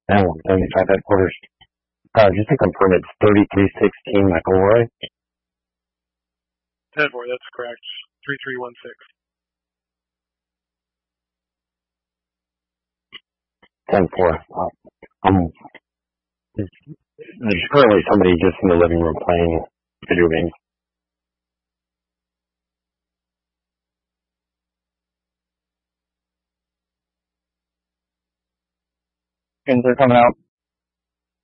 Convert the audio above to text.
Now, 75 headquarters. Just to confirm, it's 3316 McElroy. Headboard, that's correct. 3316. 10-4. There's currently somebody just in the living room playing video games. They're coming out.